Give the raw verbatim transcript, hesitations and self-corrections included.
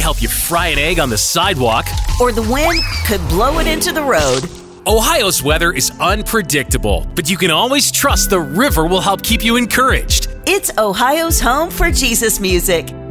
help you fry an egg on the sidewalk. Or the wind could blow it into the road. Ohio's weather is unpredictable, but you can always trust the river will help keep you encouraged. It's Ohio's home for Jesus music.